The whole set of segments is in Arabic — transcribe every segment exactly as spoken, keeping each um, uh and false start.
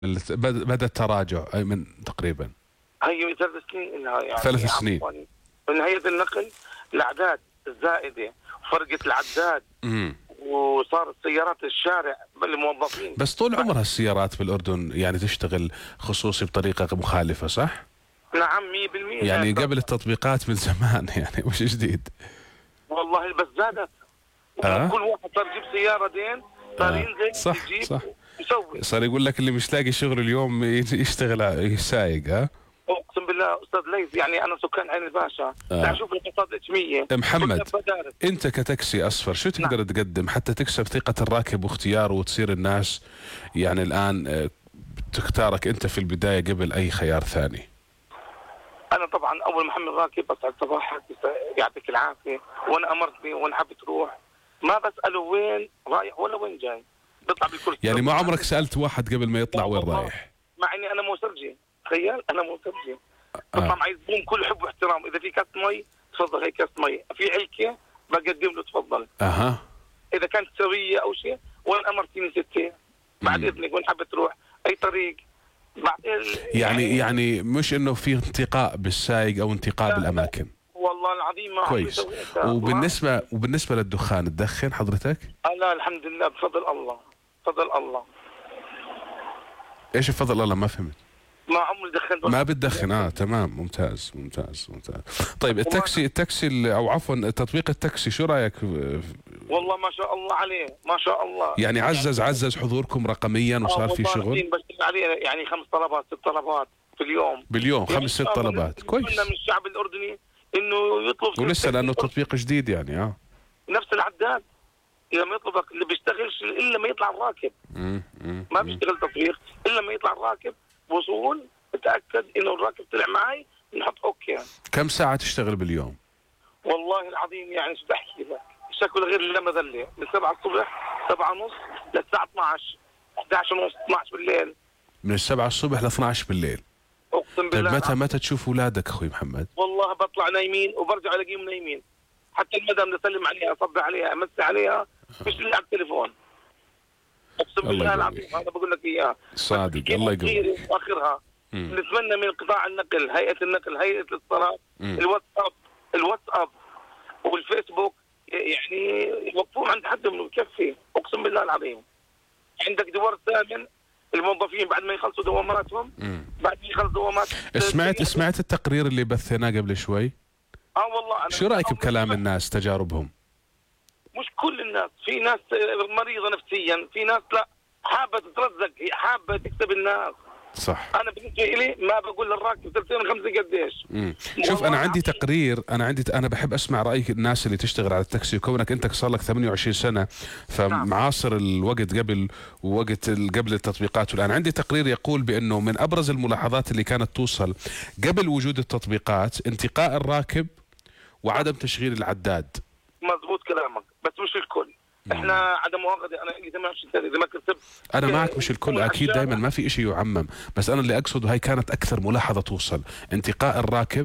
بد- بدأ التراجع أي من تقريبا هي ثلاث سنين إنها يعني ثلاث سنين. من هيئة النقل الأعداد الزائدة وفرقت العداد امم وصارت سيارات الشارع بالموظفين. بس طول عمرها السيارات بالأردن يعني تشتغل خصوصي بطريقة مخالفة، صح؟ نعم مية بالمية. يعني قبل التطبيقات من زمان يعني مش جديد. والله بس زادت. آه؟ كل واحد صار يجيب سيارة دين صار آه. ينزل صح يجيب صح يسوي. صار يقول لك اللي مش لاقي شغل اليوم يشتغل سايق. ها اقسم بالله استاذ ليث، يعني انا سكان عين الباشا. آه. تعال شوف الاقتصاد الاتمية. محمد، انت كتاكسي اصفر شو تقدر نعم. تقدم حتى تكسب ثقة الراكب واختياره وتصير الناس يعني الان تختارك انت في البداية قبل اي خيار ثاني؟ انا طبعا اول ما حمل راكب اسعد صباحك يعطيك العافية، وانا امرتني وانا حابب تروح ما بسأله وين رايح ولا وين جاي، بيطلع بالكرسي. يعني ما عمرك سألت واحد قبل ما يطلع وين رايح؟ مع اني انا مو سرجي، تخيل انا مو سرجي. بطلع معي زبون كل حب واحترام، اذا في كاس مي تفضل هي كاس مي، في علكه بقدم له تفضل. اها اذا كانت سويه او شيء وين امرتيني ستي بعد اذنك وين حابه تروح اي طريق بعد يعني يعني مش انه في انتقاء بالسايق او انتقاء بالاماكن. والله العظيم ما كويس. وبالنسبه وبالنسبه للدخان تدخن حضرتك؟ آه لا الحمد لله بفضل الله بفضل الله. ايش بفضل الله؟ ما فهمت. ما عمري دخنت. ما بتدخن. اه تمام ممتاز ممتاز ممتاز. طيب التاكسي التاكسي او عفوا تطبيق التاكسي شو رايك؟ والله ما شاء الله عليه ما شاء الله. يعني عزز عزز حضوركم رقميا وصار في شغل؟ بشتغل عليه يعني خمس طلبات ست طلبات في اليوم. باليوم خمس ست طلبات. كويس. من الشعب الاردني انه يطلب ولسه لانه تطبيق جديد يعني. اه نفس العداد لما يطلبك اللي بيشتغلش الا ما يطلع الراكب. مم. مم. ما بيشتغل تطبيق الا ما يطلع الراكب وصول اتاكد انه الراكب طلع معي نحط اوكي. كم ساعة تشتغل باليوم؟ والله العظيم يعني شو بدي احكي لك شكل غير الا مذله من سبعة الصبح سبعة ونص للساعة اثنعش احد عشر ونص اثنعش بالليل. من السبعة الصبح ل اثنعش بالليل. اقسم بالله. طيب متى متى تشوف اولادك اخوي محمد؟ والله بطلع نايمين وبرجع الاقيهم نايمين. حتى المدام نسلم عليها اصبح عليها امسي عليها مش اللي على التليفون. اقسم بالله العظيم هذا بقول لك اياه. صادق الله يقويك. واخرها نتمنى من قطاع النقل هيئة النقل هيئة الاتصالات الواتساب الواتساب والفيسبوك يعني يوقفون عند حدهم انه يكفي. اقسم بالله العظيم عندك دوار ثامن الموظفين بعد ما يخلصوا دواماتهم بعد ما يخلصوا دوامات. سمعت سمعت التقرير اللي بثيناه قبل شوي؟ اه والله أنا شو رايك بكلام الناس تجاربهم؟ مش كل الناس، في ناس مريضه نفسيا، في ناس لا حابه تترزق حابه تكسب الناس. صح. انا بالنسبه لي ما بقول للراكب ثلاثين وخمسة قديش. شوف انا عندي تقرير انا عندي انا بحب اسمع راي الناس اللي تشتغل على التاكسي، وكونك انت صار لك ثمانية وعشرين سنة فمعاصر الوقت قبل ووقت قبل التطبيقات والان. عندي تقرير يقول بانه من ابرز الملاحظات اللي كانت توصل قبل وجود التطبيقات انتقاء الراكب وعدم تشغيل العداد. مضبوط كلامك بس مش الكل. احنا عدم مؤاخذه انا عندي ثمانية وعشرين سنة اذا ما كسبت. انا معك مش الكل اكيد دائما ما في شيء يعمم، بس انا اللي اقصده هاي كانت اكثر ملاحظه توصل انتقاء الراكب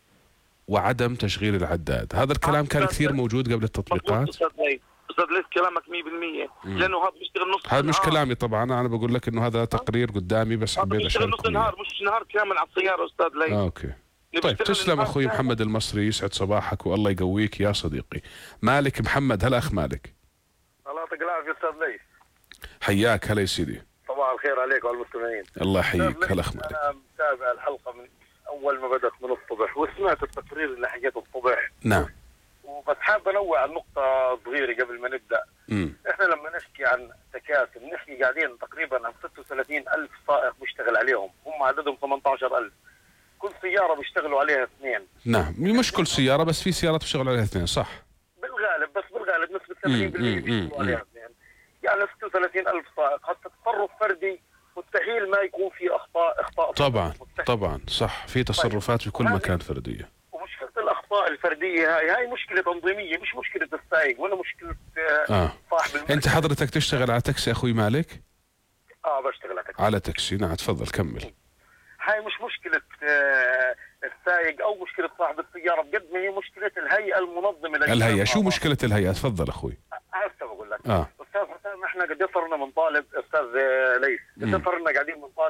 وعدم تشغيل العداد. هذا الكلام كان كثير موجود قبل التطبيقات. استاذ ليث استاذ ليث كلامك مية بالمية لانه هذا بيشتغل نص هذا مش كلامي طبعا، انا بقول لك انه هذا تقرير قدامي بس حبيت اشارككم. نص نهار مش نهار كامل على السياره استاذ ليث. آه اوكي طيب تسلم اخوي محمد المصري، يسعد صباحك والله يقويك يا صديقي. مالك محمد، هلا اخ مالك. الله يعطيك العافيه استاذ ليث. حياك. هلا يا سيدي. صباح الخير عليك وعلى المستمعين. الله يحييك. هلا اخ مالك. انا متابع الحلقه من اول ما بدات من الصبح وسمعت التقرير اللي حكيته الصبح. نعم. وبس حاب انوع عن نقطه صغيره قبل ما نبدا. امم احنا لما نحكي عن تكاسل نحكي قاعدين تقريبا عن ستة وثلاثين ألف سائق بيشتغل عليهم، هم عددهم ثمانية عشر ألف. كل سياره بيشتغلوا عليها اثنين. نعم مش كل سياره بس في سيارات بيشتغلوا عليها اثنين صح. بالغالب بس بالغالب نسبه ثمانين بالمئة بيشتغلوا عليها اثنين. يعني ستة وثلاثين ألف سائق حتى تصرف فردي مستحيل ما يكون في اخطاء اخطاء طبعا طبعا صح. في تصرفات في كل مكان فرديه. ومشكله الاخطاء الفرديه هاي هاي مشكله تنظيميه مش مشكله السائق ولا مشكله آه. صاحب المركب. انت حضرتك تشتغل على تاكسي اخوي مالك؟ اه بشتغل على تاكسي. على تاكسي نعم تفضل كمل. هاي مش مشكله آه السائق او مشكله صاحب السياره بقد ما هي مشكله الهيئه المنظمه. الهيئه شو مشكله الهيئه؟ تفضل اخوي. هسه بقول لك. اه استاذ حسام احنا قد صرنا بنطالب استاذ ليث، قد صرنا قاعدين بنطالب